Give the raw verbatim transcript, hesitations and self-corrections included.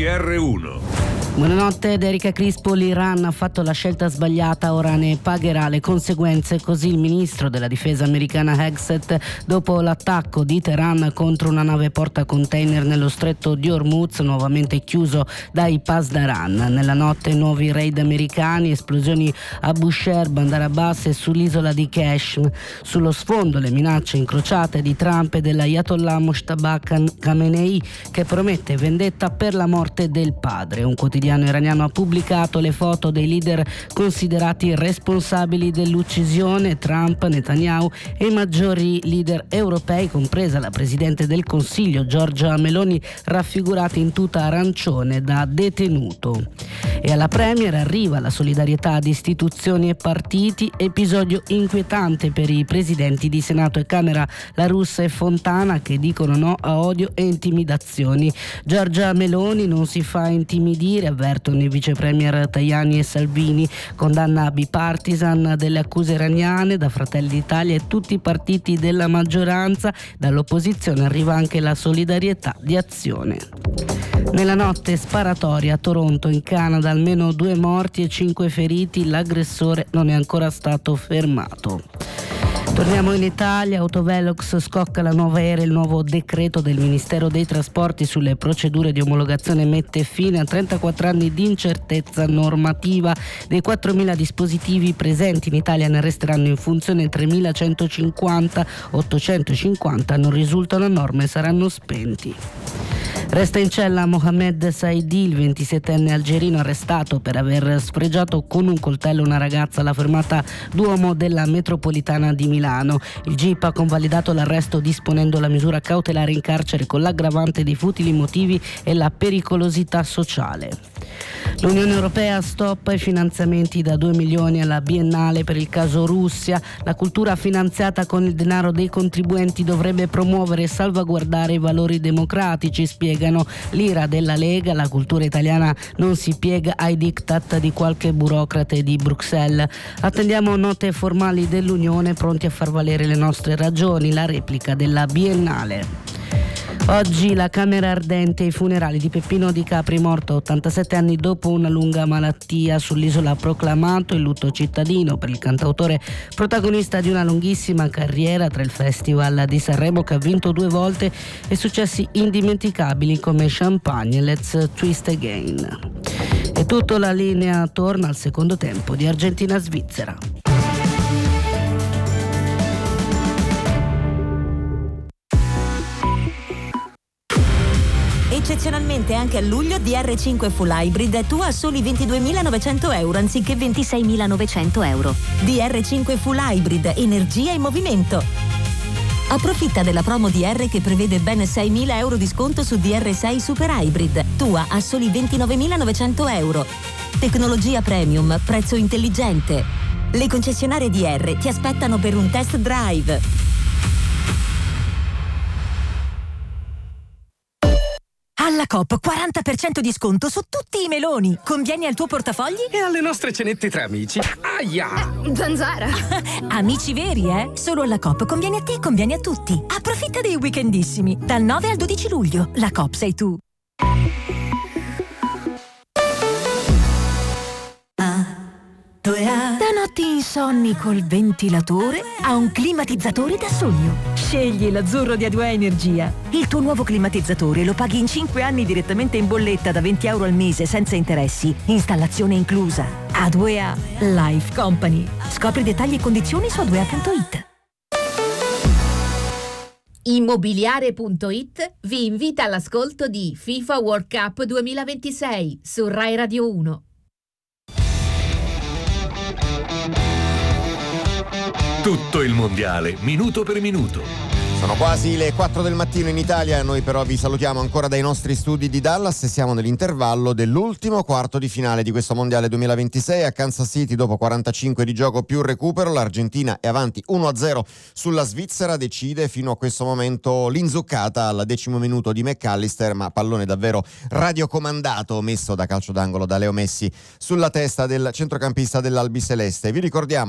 G R uno. Buonanotte, ed Erika Crispo. L'Iran ha fatto la scelta sbagliata, ora ne pagherà le conseguenze, così il ministro della difesa americana Hegseth dopo l'attacco di Teheran contro una nave portacontainer nello stretto di Hormuz, nuovamente chiuso dai Pasdaran. Nella notte nuovi raid americani, esplosioni a Bushehr, Bandar Abbas e sull'isola di Qashm. Sullo sfondo le minacce incrociate di Trump e dell'Ayatollah Mojtaba Khamenei, che promette vendetta per la morte del padre. Un quotidiano iraniano ha pubblicato le foto dei leader considerati responsabili dell'uccisione: Trump, Netanyahu e i maggiori leader europei, compresa la Presidente del Consiglio Giorgia Meloni, raffigurati in tuta arancione da detenuto. E alla Premier arriva la solidarietà ad istituzioni e partiti, episodio inquietante per i presidenti di Senato e Camera La Russa e Fontana, che dicono no a odio e intimidazioni. Giorgia Meloni non si fa intimidire, avvertono i vice premier Tajani e Salvini. Condanna bipartisan delle accuse iraniane da Fratelli d'Italia e tutti i partiti della maggioranza. Dall'opposizione arriva anche la solidarietà di Azione. Nella notte sparatoria a Toronto, in Canada, almeno due morti e cinque feriti. L'aggressore non è ancora stato fermato. Torniamo in Italia. Autovelox scocca la nuova era. Il nuovo decreto del Ministero dei Trasporti sulle procedure di omologazione mette fine a trentaquattro anni di incertezza normativa. Dei quattromila dispositivi presenti in Italia ne resteranno in funzione tremilacentocinquanta, ottocentocinquanta non risultano a norma e saranno spenti. Resta in cella Mohamed Saidi, il ventisettenne algerino arrestato per aver sfregiato con un coltello una ragazza alla fermata Duomo della metropolitana di Milano. Il G I P ha convalidato l'arresto disponendo la misura cautelare in carcere con l'aggravante dei futili motivi e la pericolosità sociale. L'Unione Europea stoppa i finanziamenti da due milioni alla Biennale per il caso Russia. La cultura finanziata con il denaro dei contribuenti dovrebbe promuovere e salvaguardare i valori democratici, spiegano. L'ira della Lega: la cultura italiana non si piega ai diktat di qualche burocrate di Bruxelles. Attendiamo note formali dell'Unione, pronti a far valere le nostre ragioni. La replica della Biennale. Oggi la Camera ardente, i funerali di Peppino Di Capri, morto a ottantasette anni dopo una lunga malattia. Sull'isola ha proclamato il lutto cittadino per il cantautore, protagonista di una lunghissima carriera tra il Festival di Sanremo, che ha vinto due volte, e successi indimenticabili come Champagne e Let's Twist Again. E tutto, la linea torna al secondo tempo di Argentina-Svizzera. Eccezionalmente anche a luglio D R cinque Full Hybrid tu a soli ventiduemilanovecento euro anziché ventiseimilanovecento euro. D R cinque Full Hybrid, energia in movimento. Approfitta della promo D R che prevede ben seimila euro di sconto su D R sei Super Hybrid, tua a soli ventinovemilanovecento euro. Tecnologia premium, prezzo intelligente. Le concessionarie D R ti aspettano per un test drive. Alla Coop quaranta per cento di sconto su tutti i meloni. Convieni al tuo portafogli? E alle nostre cenette tra amici. Aia! Eh, zanzara! Amici veri, eh? Solo alla Coop conviene a te e conviene a tutti. Approfitta dei weekendissimi. Dal nove al dodici luglio. La Coop sei tu. Da notti insonni col ventilatore a un climatizzatore da sogno. Scegli l'Azzurro di A due A Energia. Il tuo nuovo climatizzatore lo paghi in cinque anni direttamente in bolletta da venti euro al mese senza interessi. Installazione inclusa. A due A Life Company. Scopri dettagli e condizioni su a due a punto it. Immobiliare punto it vi invita all'ascolto di FIFA World Cup duemilaventisei su Rai Radio uno. Tutto il mondiale, minuto per minuto. Sono quasi le quattro del mattino in Italia, noi però vi salutiamo ancora dai nostri studi di Dallas e siamo nell'intervallo dell'ultimo quarto di finale di questo mondiale duemilaventisei. A Kansas City, dopo quarantacinque di gioco più recupero, l'Argentina è avanti uno a zero sulla Svizzera, decide fino a questo momento l'inzuccata al decimo minuto di McAllister, ma pallone davvero radiocomandato messo da calcio d'angolo da Leo Messi sulla testa del centrocampista dell'Albiceleste. Vi ricordiamo